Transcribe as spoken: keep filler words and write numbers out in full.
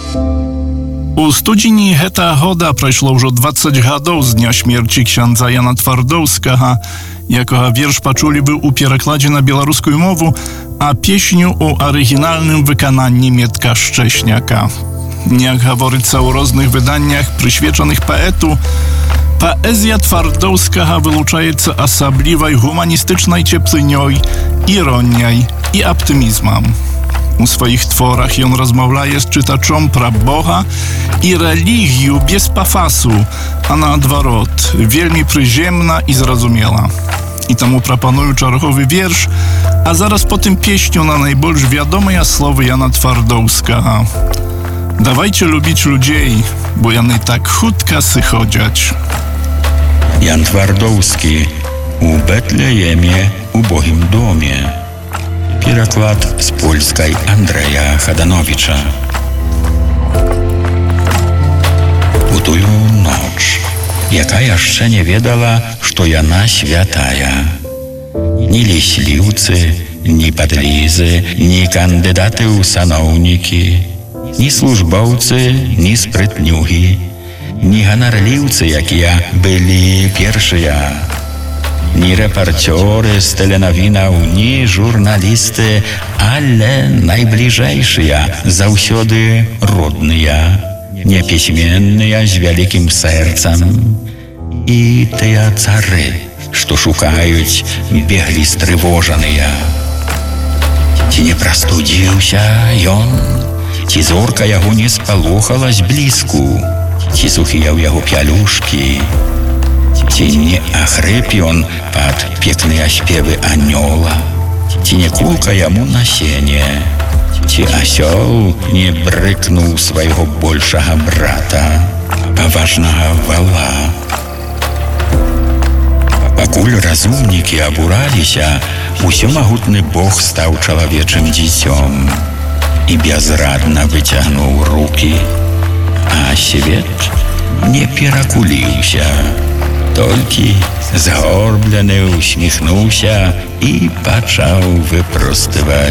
У студзені гэтага года прайшло ўжо дваццаць гадоў з дня смерці księdza Jana Twardowskiego, якога верш пачулі бы ў перакладзе на беларускую мову, а песню ў арыгінальным выкананні Мietka Szcześniaka. Як гаворыцца ў розных выданнях, прысвечаных паэту, паэзія Twardowskiego вылучаецца асаблівай гуманістычнай цеплынёй, іроніяй і аптымізмам. У swoich tworach on rozmawlaje z czytaczom pra Boga i religię bez pafasu, a na odwrot, wielmi przyziemna i zrozumiała. I temu proponuję czarchowy wiersz, a zaraz po tym pieśniu na najbolj wiadome słowy Jana Twardowskiego. Dawajcie lubić ludzi, bo jany tak chutka sychodziać. Jan Twardowski u Betlejemie, ubogim domie. Пераклад з польскай Андрэя Хаданowicza. У тую ноч, яка яшчэ не ведала, што яна святая. Ні лісліўцы, ні падлізы, ні кандыдаты ў саноўнікі, ні службоўцы, ні спрытнюгі, ні ганарліўцы, якія былі першыя. Ні reportery z telenowinał, ni żurnalisty, ale najbliżejszyja, zawsiody rodnyja, niepiśmiennyja z wielkim sercem. I te cary, što szukając, biegli strywожanyja. Ci nie prastudził się jon, ci zorka jego nie spalochalась blisku, ci suchijał jego pialuszki. Ci nie achrypi on pod piękne śpiewy anioła, ci nie kulka jemu na sienie, ci asioł nie bryknął swojego bolszego brata, poważnego wala. Покуль разумники обурались, усемогутный Бог стал человечим детем и безрадно вытянул руки, а свет не перакулился. Толькі згорблены усміхнуўся і пачаў выпростываць